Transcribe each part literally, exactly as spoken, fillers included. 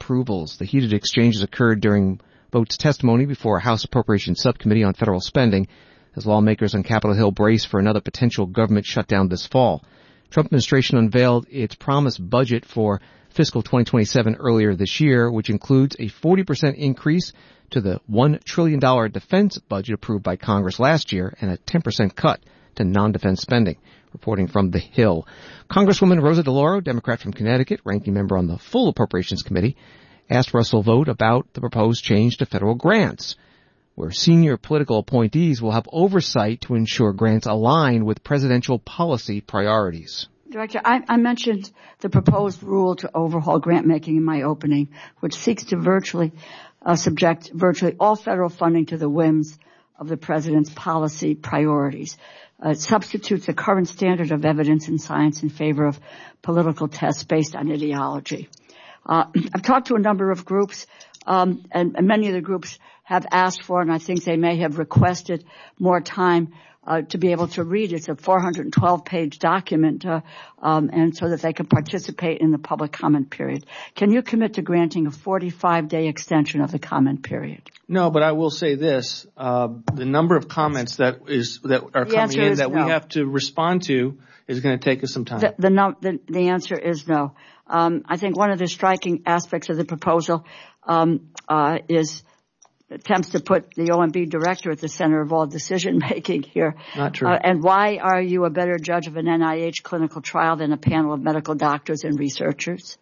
approvals. The heated exchanges occurred during Vogt's testimony before a House Appropriations Subcommittee on Federal Spending as lawmakers on Capitol Hill brace for another potential government shutdown this fall. Trump administration unveiled its promised budget for fiscal twenty twenty-seven earlier this year, which includes a forty percent increase to the one trillion dollars defense budget approved by Congress last year and a ten percent cut to non-defense spending. Reporting from the Hill, Congresswoman Rosa DeLauro, Democrat from Connecticut, ranking member on the full Appropriations Committee, asked Russell Vogt about the proposed change to federal grants, where senior political appointees will have oversight to ensure grants align with presidential policy priorities. Director, I, I mentioned the proposed rule to overhaul grant making in my opening, which seeks to virtually uh, subject virtually all federal funding to the whims of the president's policy priorities. Uh, it substitutes the current standard of evidence in science in favor of political tests based on ideology. Uh, I've talked to a number of groups, um, and, and many of the groups have asked for, and I think they may have requested more time uh, to be able to read. It's a four hundred twelve page document, uh, um, and so that they can participate in the public comment period. Can you commit to granting a forty-five day extension of the comment period? No, but I will say this. Uh, the number of comments that is that are the coming in that no. we have to respond to is going to take us some time. The, the, no, the, the answer is no. Um, I think one of the striking aspects of the proposal um, uh, is attempts to put the O M B director at the center of all decision-making here. Not true. Uh, and why are you a better judge of an N I H clinical trial than a panel of medical doctors and researchers?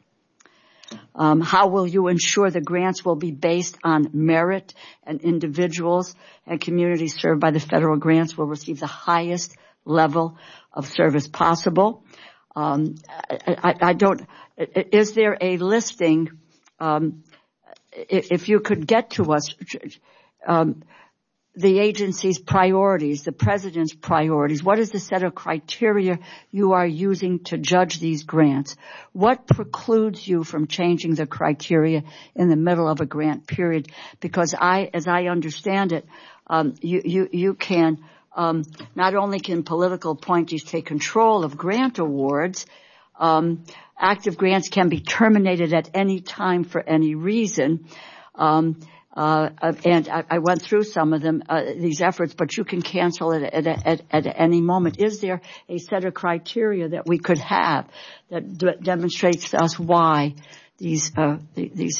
Um, how will you ensure the grants will be based on merit and individuals and communities served by the federal grants will receive the highest level of service possible? Um, I, I, I don't, is there a listing, um, if you could get to us, um, the agency's priorities, the president's priorities, what is the set of criteria you are using to judge these grants? What precludes you from changing the criteria in the middle of a grant period? Because I, as I understand it, um, you, you, you can, um, not only can political appointees take control of grant awards, um, active grants can be terminated at any time for any reason. Um, Uh, and I, I went through some of them, uh, these efforts, but you can cancel it at, at, at, at any moment. Is there a set of criteria that we could have that d- demonstrates to us why these, uh, the, these,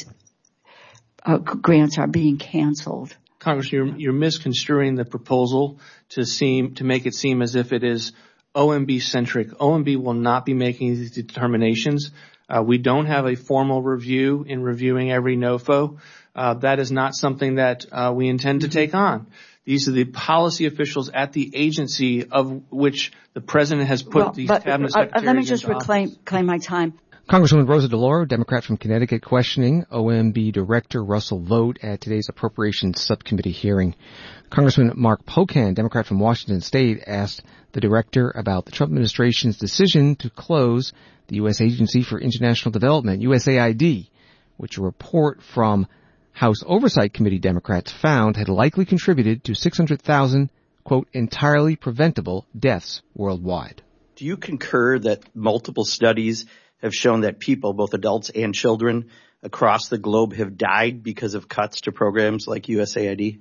uh, grants are being canceled? Congress, you're, you're misconstruing the proposal to seem, to make it seem as if it is O M B centric. O M B will not be making these determinations. Uh, we don't have a formal review in reviewing every N O F O. Uh, that is not something that uh, we intend to take on. These are the policy officials at the agency of which the president has put well, these but, cabinet uh, secretaries let me just into reclaim office. claim my time. Congresswoman Rosa DeLauro, Democrat from Connecticut, questioning O M B Director Russell Vogt at today's Appropriations Subcommittee hearing. Congressman Mark Pocan, Democrat from Washington State, asked the director about the Trump administration's decision to close the U S Agency for International Development, U S A I D, which a report from House Oversight Committee Democrats found had likely contributed to six hundred thousand, quote, entirely preventable deaths worldwide. Do you concur that multiple studies have shown that people, both adults and children, across the globe have died because of cuts to programs like U S A I D?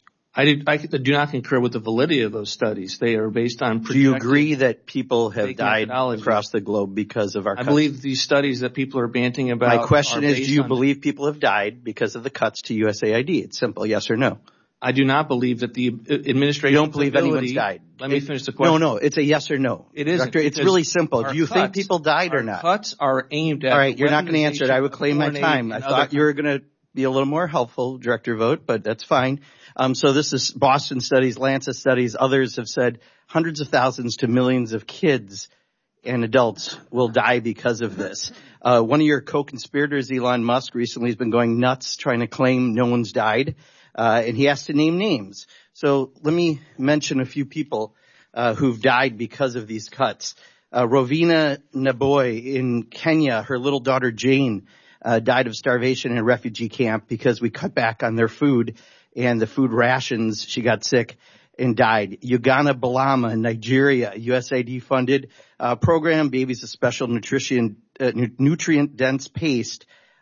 I do, I do not concur with the validity of those studies. They are based on Do you agree that people have died across the globe because of our I cuts? I believe these studies that people are banting about. My question is, do you on, believe people have died because of the cuts to U S A I D? It's simple, yes or no. I do not believe that the administration. You don't believe ability, anyone's died? Let me it, finish the question. No, no, it's a yes or no. It is. Director, it's really simple. Do you cuts, think people died or not? Cuts are aimed at. All right, you're not going to answer it. I would claim my time. I thought you were going to be a little more helpful, Director Vogt, but that's fine. Um, so this is Boston studies, Lancet studies. Others have said hundreds of thousands to millions of kids and adults will die because of this. Uh, one of your co-conspirators, Elon Musk, recently has been going nuts trying to claim no one's died, uh, and he has to name names. So let me mention a few people uh, who've died because of these cuts. Uh, Rovina Naboy in Kenya, her little daughter Jane uh, died of starvation in a refugee camp because we cut back on their food and the food rations. She got sick and died. Ugana Balama in Nigeria, U S A I D-funded uh, program, Babies of Special Nutrition, uh, nutrient-dense paste,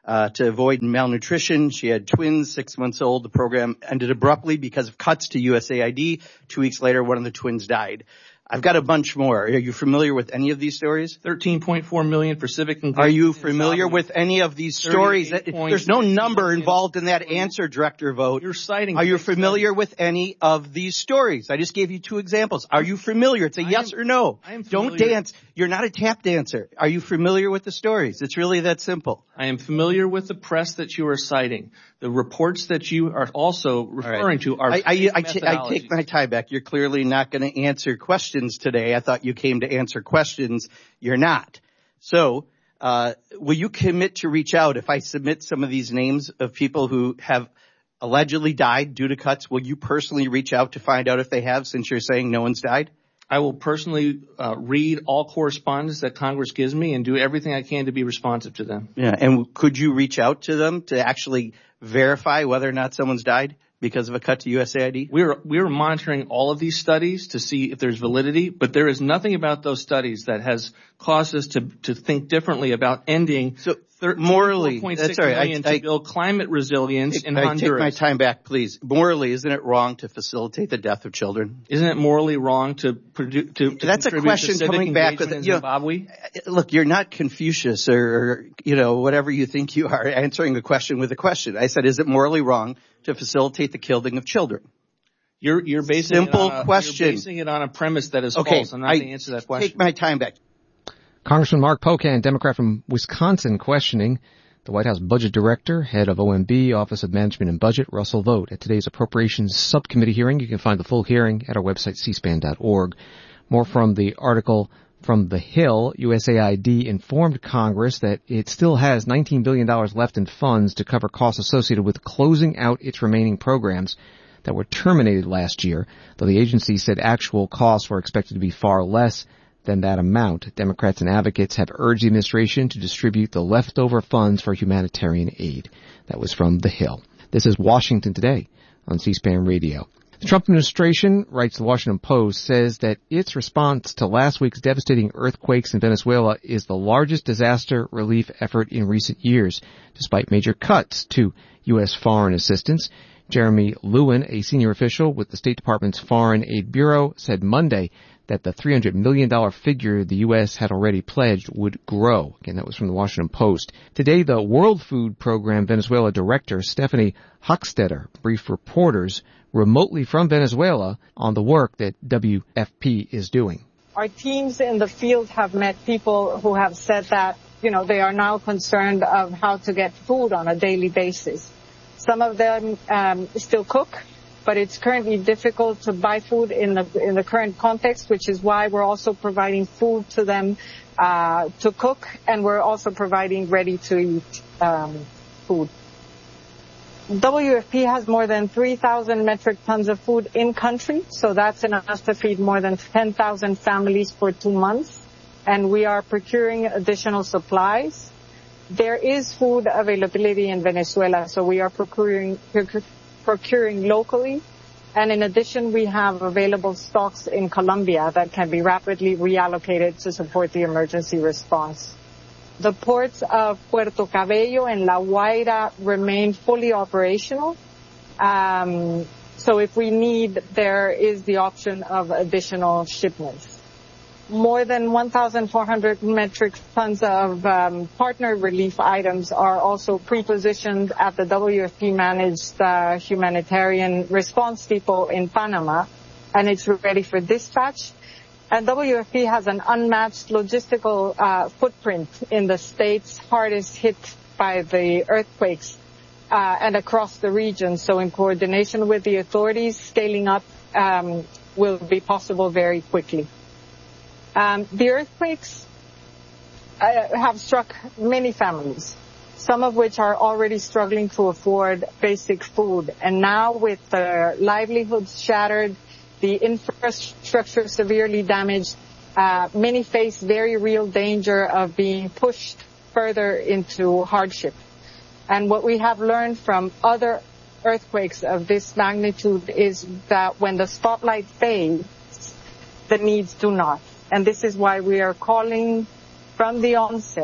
uh, to avoid malnutrition. She had twins, six months old. The program ended abruptly because of cuts to U S A I D. Two weeks later, one of the twins died. I've got a bunch more. Are you familiar with any of these stories? thirteen point four million for civic engagement. Are you familiar with any of these stories? There's no number involved in that answer, Director Vogt. You're citing. Are you familiar with any of these stories? I just gave you two examples. Are you familiar? It's a yes or no. I am familiar. Don't dance. You're not a tap dancer. Are you familiar with the stories? It's really that simple. I am familiar with the press that you are citing. The reports that you are also referring right. to are I, I, I, t- I take my time back. You're clearly not going to answer questions today. I thought you came to answer questions. You're not. So uh, will you commit to reach out if I submit some of these names of people who have allegedly died due to cuts? Will you personally reach out to find out if they have, since you're saying no one's died? I will personally uh, read all correspondence that Congress gives me and do everything I can to be responsive to them. Yeah, and could you reach out to them to actually verify whether or not someone's died because of a cut to U S A I D? We're we're monitoring all of these studies to see if there's validity, but there is nothing about those studies that has caused us to to think differently about ending. So morally, that's all right. I, to I, build climate resilience I, in I Honduras. Take my time back, please. Morally, isn't it wrong to facilitate the death of children? Isn't it morally wrong to produce? To, to that's a question to coming back with in you Zimbabwe. Know, look, you're not Confucius or, or you know whatever you think you are, answering a question with a question. I said, is it morally wrong to facilitate the killing of children? You're you're basing simple it on a, question. You're basing it on a premise that is okay, false. I'm not I going to answer that question. Take my time back. Congressman Mark Pocan, Democrat from Wisconsin, questioning the White House Budget Director, head of O M B, Office of Management and Budget, Russell Vought. At today's Appropriations Subcommittee hearing, you can find the full hearing at our website, c span dot org. More from the article from The Hill. U S A I D informed Congress that it still has nineteen billion dollars left in funds to cover costs associated with closing out its remaining programs that were terminated last year, though the agency said actual costs were expected to be far less than that amount. Democrats and advocates have urged the administration to distribute the leftover funds for humanitarian aid. That was from The Hill. This is Washington Today on C-SPAN Radio. The Trump administration, writes the Washington Post, says that its response to last week's devastating earthquakes in Venezuela is the largest disaster relief effort in recent years, despite major cuts to U S foreign assistance. Jeremy Lewin, a senior official with the State Department's Foreign Aid Bureau, said Monday that the three hundred million dollars figure the U S had already pledged would grow. Again, that was from the Washington Post. Today, the World Food Program Venezuela director, Stephanie Hochstetter, briefed reporters remotely from Venezuela on the work that W F P is doing. Our teams in the field have met people who have said that, you know, they are now concerned of how to get food on a daily basis. Some of them um, still cook, but it's currently difficult to buy food in the in the current context, which is why we're also providing food to them uh, to cook, and we're also providing ready-to-eat um, food. W F P has more than three thousand metric tons of food in country, so that's enough to feed more than ten thousand families for two months, and we are procuring additional supplies. There is food availability in Venezuela, so we are procuring procuring locally, and in addition, we have available stocks in Colombia that can be rapidly reallocated to support the emergency response. The ports of Puerto Cabello and La Guaira remain fully operational. Um, so if we need, there is the option of additional shipments. More than one thousand four hundred metric tons of um, partner relief items are also pre-positioned at the W F P-managed uh, humanitarian response depot in Panama, and it's ready for dispatch. And W F P has an unmatched logistical uh, footprint in the states hardest hit by the earthquakes uh, and across the region. So in coordination with the authorities, scaling up um, will be possible very quickly. Um, the earthquakes uh, have struck many families, some of which are already struggling to afford basic food. And now with their livelihoods shattered, the infrastructure severely damaged, uh, many face very real danger of being pushed further into hardship. And what we have learned from other earthquakes of this magnitude is that when the spotlight fades, the needs do not. And this is why we are calling from the onset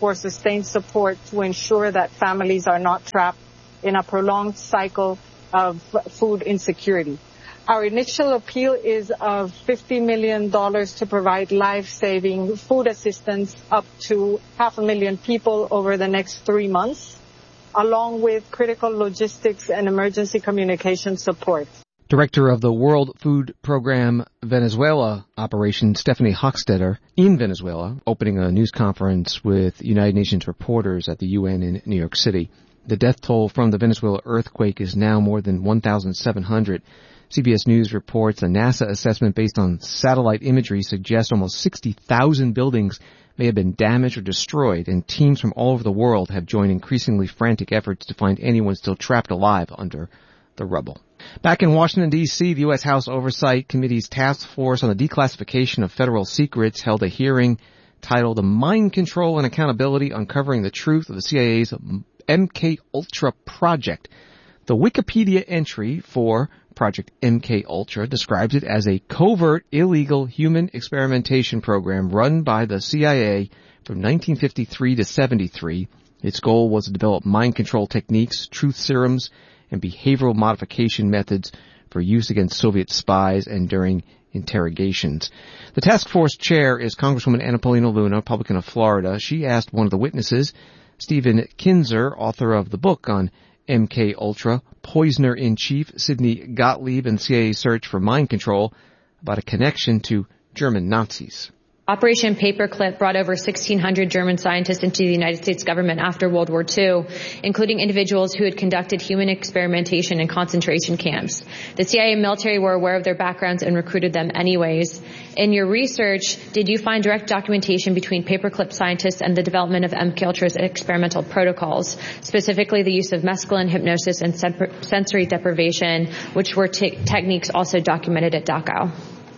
for sustained support to ensure that families are not trapped in a prolonged cycle of food insecurity. Our initial appeal is of fifty million dollars to provide life-saving food assistance up to half a million people over the next three months, along with critical logistics and emergency communication support. Director of the World Food Program Venezuela operation, Stephanie Hochstetter, in Venezuela, opening a news conference with United Nations reporters at the U N in New York City. The death toll from the Venezuela earthquake is now more than one thousand seven hundred. C B S News reports a NASA assessment based on satellite imagery suggests almost sixty thousand buildings may have been damaged or destroyed, and teams from all over the world have joined increasingly frantic efforts to find anyone still trapped alive under the rubble. Back in Washington, D C, the U S House Oversight Committee's task force on the declassification of federal secrets held a hearing titled Mind Control and Accountability, Uncovering the Truth of the C I A's M K Ultra Project. The Wikipedia entry for Project M K Ultra describes it as a covert, illegal human experimentation program run by the C I A from nineteen fifty-three to seventy-three. Its goal was to develop mind control techniques, truth serums, and behavioral modification methods for use against Soviet spies and during interrogations. The task force chair is Congresswoman Anna Paulina Luna, Republican of Florida. She asked one of the witnesses, Stephen Kinzer, author of the book on M K Ultra, Poisoner-in-Chief Sidney Gottlieb and C I A Search for Mind Control, about a connection to German Nazis. Operation Paperclip brought over sixteen hundred German scientists into the United States government after World War Two, including individuals who had conducted human experimentation in concentration camps. The C I A and military were aware of their backgrounds and recruited them anyways. In your research, did you find direct documentation between Paperclip scientists and the development of M K Ultra's experimental protocols, specifically the use of mescaline, hypnosis, and sensory deprivation, which were te- techniques also documented at Dachau?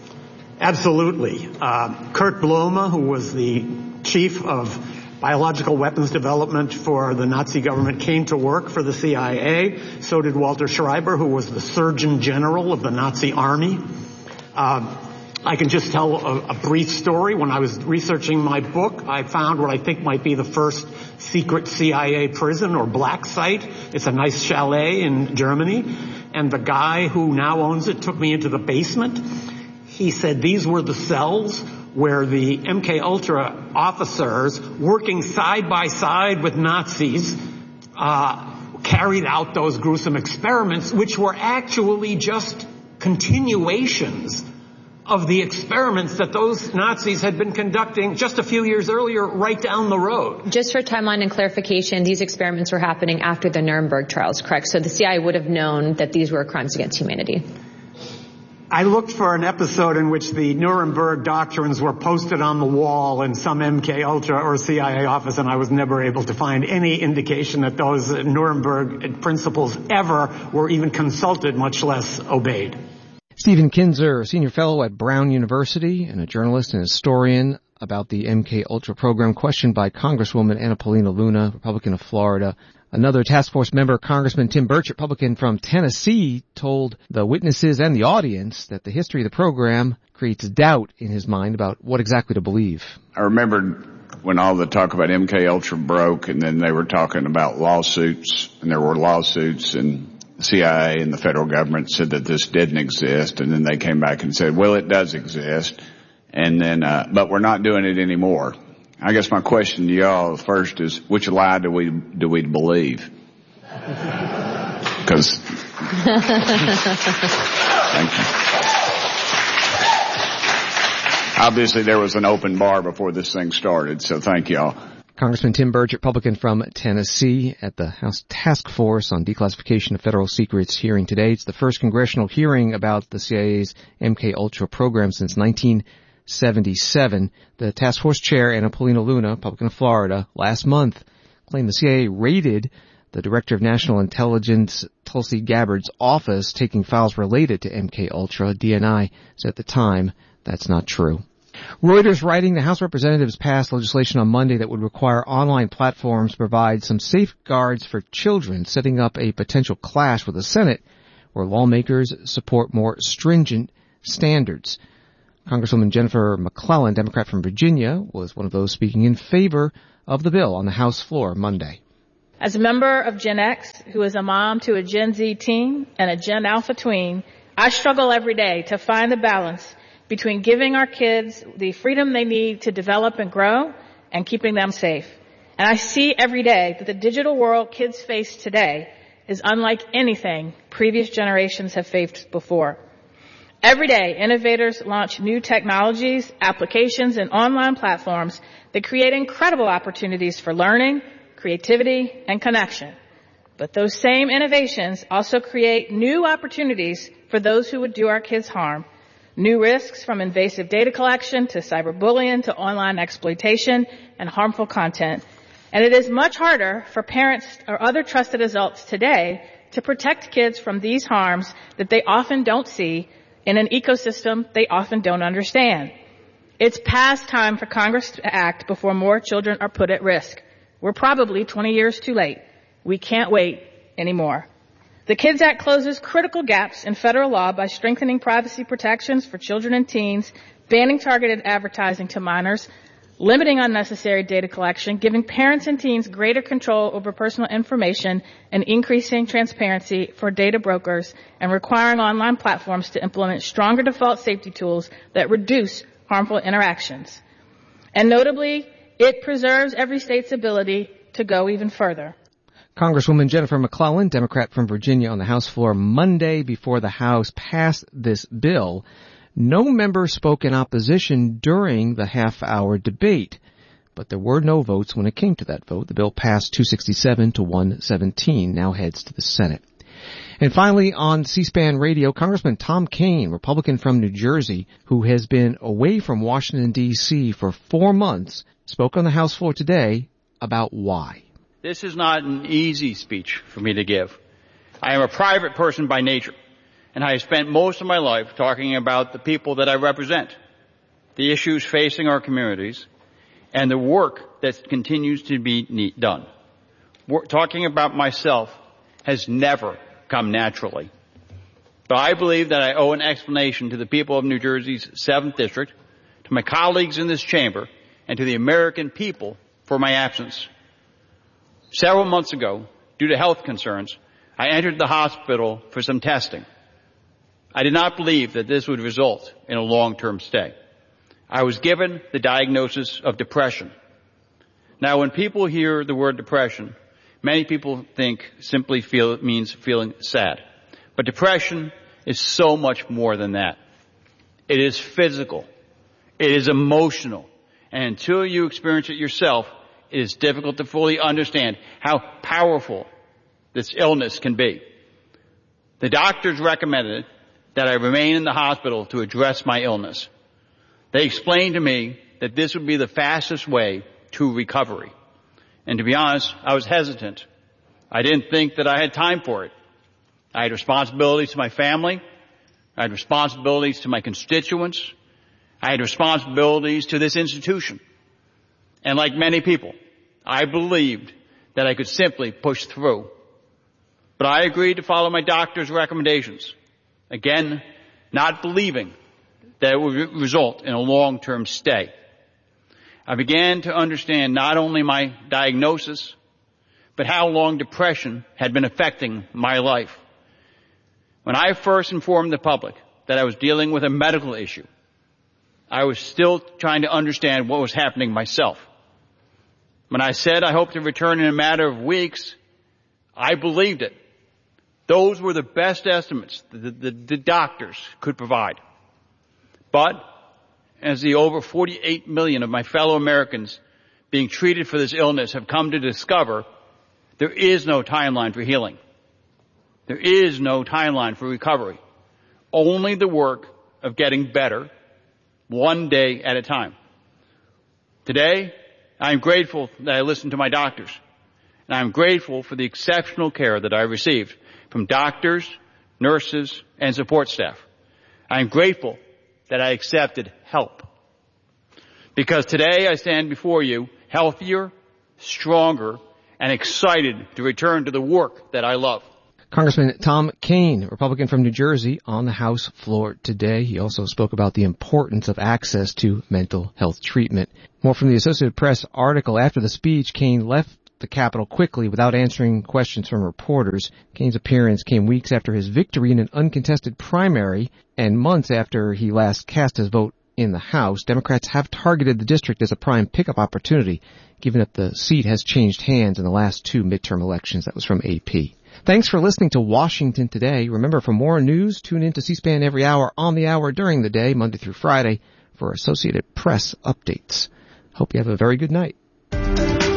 Absolutely. Uh, Kurt Blume, who was the chief of biological weapons development for the Nazi government, came to work for the C I A. So did Walter Schreiber, who was the Surgeon General of the Nazi Army. Uh, I can just tell a, a brief story. When I was researching my book, I found what I think might be the first secret C I A prison or black site. It's a nice chalet in Germany. And the guy who now owns it took me into the basement. He said these were the cells where the M K Ultra officers, working side by side with Nazis, uh, carried out those gruesome experiments, which were actually just continuations of the experiments that those Nazis had been conducting just a few years earlier right down the road. Just for timeline and clarification, these experiments were happening after the Nuremberg trials, correct? So the C I A would have known that these were crimes against humanity. I looked for an episode in which the Nuremberg doctrines were posted on the wall in some M K Ultra or C I A office, and I was never able to find any indication that those Nuremberg principles ever were even consulted, much less obeyed. Stephen Kinzer, a senior fellow at Brown University and a journalist and historian about the M K Ultra program, questioned by Congresswoman Anna Paulina Luna, Republican of Florida. Another task force member, Congressman Tim Burchett, Republican from Tennessee, told the witnesses and the audience that the history of the program creates doubt in his mind about what exactly to believe. I remembered when all the talk about M K Ultra broke, and then they were talking about lawsuits, and there were lawsuits, and the C I A and the federal government said that this didn't exist, and then they came back and said, well, it does exist, and then, uh, but we're not doing it anymore. I guess my question to y'all first is, which lie do we do we believe? Because thank you. Obviously, there was an open bar before this thing started, so thank y'all. Congressman Tim Burchett, Republican from Tennessee, at the House Task Force on Declassification of Federal Secrets hearing today. It's the first congressional hearing about the C I A's M K Ultra program since nineteen seventy-seven. The task force chair, Anna Paulina Luna, Republican of Florida, last month claimed the C I A raided the Director of National Intelligence, Tulsi Gabbard's office, taking files related to M K Ultra. D N I said at the time that's not true. Reuters writing, the House of Representatives passed legislation on Monday that would require online platforms to provide some safeguards for children, setting up a potential clash with the Senate, where lawmakers support more stringent standards. Congresswoman Jennifer McClellan, Democrat from Virginia, was one of those speaking in favor of the bill on the House floor Monday. As a member of Gen X, who is a mom to a Gen Z teen and a Gen Alpha tween, I struggle every day to find the balance between giving our kids the freedom they need to develop and grow and keeping them safe. And I see every day that the digital world kids face today is unlike anything previous generations have faced before. Every day, innovators launch new technologies, applications, and online platforms that create incredible opportunities for learning, creativity, and connection. But those same innovations also create new opportunities for those who would do our kids harm. New risks from invasive data collection to cyberbullying to online exploitation and harmful content. And it is much harder for parents or other trusted adults today to protect kids from these harms that they often don't see in an ecosystem they often don't understand. It's past time for Congress to act before more children are put at risk. We're probably twenty years too late. We can't wait anymore. The KIDS Act closes critical gaps in federal law by strengthening privacy protections for children and teens, banning targeted advertising to minors, limiting unnecessary data collection, giving parents and teens greater control over personal information, and increasing transparency for data brokers, and requiring online platforms to implement stronger default safety tools that reduce harmful interactions. And notably, it preserves every state's ability to go even further. Congresswoman Jennifer McClellan, Democrat from Virginia, on the House floor Monday before the House passed this bill. No member spoke in opposition during the half-hour debate, but there were no votes when it came to that vote. The bill passed two sixty-seven to one seventeen, now heads to the Senate. And finally, on C-SPAN Radio, Congressman Tom Kean, Republican from New Jersey, who has been away from Washington, D C for four months, spoke on the House floor today about why. This is not an easy speech for me to give. I am a private person by nature, and I have spent most of my life talking about the people that I represent, the issues facing our communities, and the work that continues to be done. Talking about myself has never come naturally. But I believe that I owe an explanation to the people of New Jersey's seventh District, to my colleagues in this chamber, and to the American people for my absence. Several months ago, due to health concerns, I entered the hospital for some testing. I did not believe that this would result in a long-term stay. I was given the diagnosis of depression. Now, when people hear the word depression, many people think simply feel it means feeling sad. But depression is so much more than that. It is physical. It is emotional. And until you experience it yourself, it is difficult to fully understand how powerful this illness can be. The doctors recommended that I remain in the hospital to address my illness. They explained to me that this would be the fastest way to recovery. And to be honest, I was hesitant. I didn't think that I had time for it. I had responsibilities to my family. I had responsibilities to my constituents. I had responsibilities to this institution. And like many people, I believed that I could simply push through. But I agreed to follow my doctor's recommendations. Again, not believing that it would result in a long-term stay. I began to understand not only my diagnosis, but how long depression had been affecting my life. When I first informed the public that I was dealing with a medical issue, I was still trying to understand what was happening myself. When I said I hoped to return in a matter of weeks, I believed it. Those were the best estimates that the, the, the doctors could provide. But as the over forty-eight million of my fellow Americans being treated for this illness have come to discover, there is no timeline for healing. There is no timeline for recovery. Only the work of getting better one day at a time. Today, I am grateful that I listened to my doctors. And I am grateful for the exceptional care that I received from doctors, nurses, and support staff. I am grateful that I accepted help. Because today I stand before you healthier, stronger, and excited to return to the work that I love. Congressman Tom Kean, Republican from New Jersey, on the House floor today. He also spoke about the importance of access to mental health treatment. More from the Associated Press article. After the speech, Kean left the Capitol quickly without answering questions from reporters. Kean's appearance came weeks after his victory in an uncontested primary and months after he last cast his vote in the House. Democrats have targeted the district as a prime pickup opportunity, given that the seat has changed hands in the last two midterm elections. That was from A P. Thanks for listening to Washington Today. Remember, for more news, tune in to C-SPAN every hour on the hour during the day, Monday through Friday, for Associated Press updates. Hope you have a very good night.